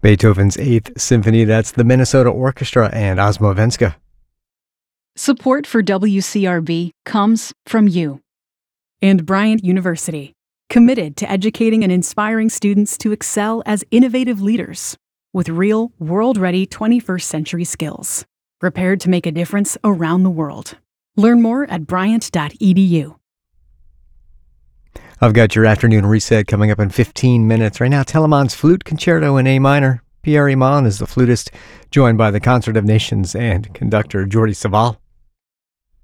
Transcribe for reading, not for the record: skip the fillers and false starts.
Beethoven's Eighth Symphony. That's the Minnesota Orchestra and Ozmo Venska. Support for WCRB comes from you. And Bryant University, committed to educating and inspiring students to excel as innovative leaders with real, world-ready 21st century skills, prepared to make a difference around the world. Learn more at bryant.edu. I've got your afternoon reset coming up in 15 minutes. Right now, Telemann's Flute Concerto in A minor. Pierre Iman is the flutist, joined by the Concert of Nations and conductor Jordi Savall.